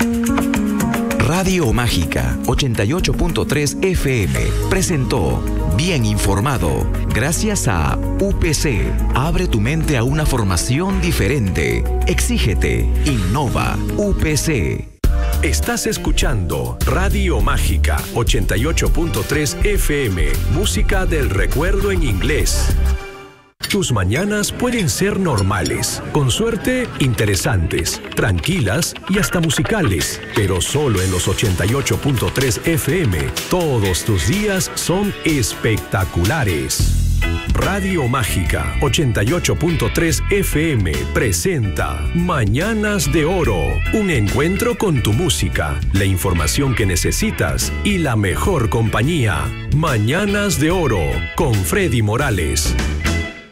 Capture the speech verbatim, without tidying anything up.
Radio Mágica ochenta y ocho punto tres F M presentó Bien Informado, gracias a U P C. Abre tu mente a una formación diferente. Exígete, innova, U P C. Estás escuchando Radio Mágica ochenta y ocho punto tres F M, música del recuerdo en inglés. Tus mañanas pueden ser normales, con suerte interesantes, tranquilas y hasta musicales, pero solo en los ochenta y ocho punto tres F M, todos tus días son espectaculares. Radio Mágica ochenta y ocho punto tres F M presenta Mañanas de Oro, un encuentro con tu música, la información que necesitas y la mejor compañía. Mañanas de Oro con Freddy Morales.